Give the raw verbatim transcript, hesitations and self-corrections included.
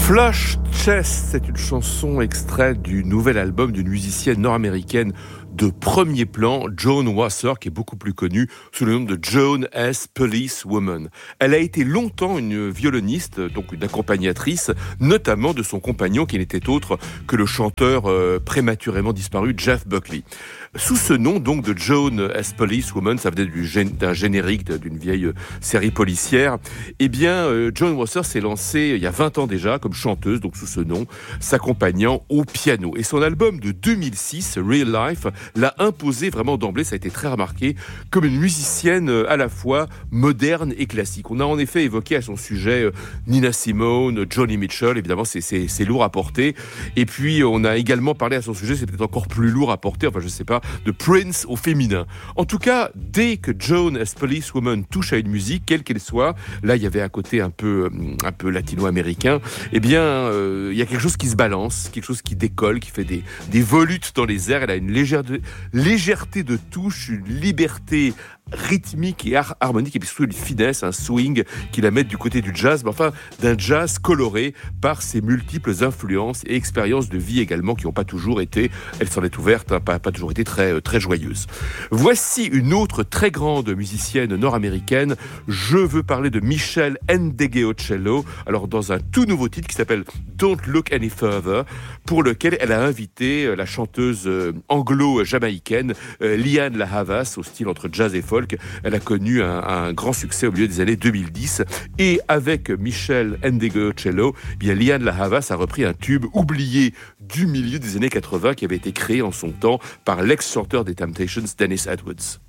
Flush Chest, c'est une chanson extraite du nouvel album d'une musicienne nord-américaine de premier plan, Joan Wasser, qui est beaucoup plus connue sous le nom de Joan S. Policewoman. Elle a été longtemps une violoniste, donc une accompagnatrice, notamment de son compagnon qui n'était autre que le chanteur euh, prématurément disparu Jeff Buckley. Sous ce nom donc de Joan S. Policewoman, ça venait du gén- d'un générique d'une vieille série policière, eh bien euh, Joan Wasser s'est lancée il y a vingt ans déjà comme chanteuse, donc sous ce nom, s'accompagnant au piano. Et son album de deux mille six, Real Life, l'a imposée vraiment d'emblée, ça a été très remarqué, comme une musicienne à la fois moderne et classique. On a en effet évoqué à son sujet Nina Simone, Joni Mitchell, évidemment c'est, c'est, c'est lourd à porter. Et puis on a également parlé à son sujet, c'est peut-être encore plus lourd à porter, enfin je sais pas, de Prince au féminin. En tout cas, dès que Joan S. Policewoman touche à une musique, quelle qu'elle soit, là il y avait un côté un peu, un peu latino-américain, eh bien euh, il y a quelque chose qui se balance, quelque chose qui décolle, qui fait des, des volutes dans les airs. Elle a une légère légèreté de touche, une liberté rythmique et har- harmonique, et puis surtout une finesse, un swing qui la met du côté du jazz, mais enfin d'un jazz coloré par ses multiples influences et expériences de vie également qui n'ont pas toujours été, elle s'en est ouverte, hein, pas, pas toujours été très, très joyeuse. Voici une autre très grande musicienne nord-américaine, je veux parler de Michelle Ndegeocello, alors dans un tout nouveau titre qui s'appelle Don't Look Any Further, pour lequel elle a invité la chanteuse anglo-jamaïcaine Lianne La Havas, au style entre jazz et folk. Elle a connu un, un grand succès au milieu des années deux mille dix. Et avec Michelle Ndegeocello, bien Lianne La Havas a repris un tube oublié du milieu des années quatre-vingts qui avait été créé en son temps par l'ex-chanteur des Temptations, Dennis Edwards.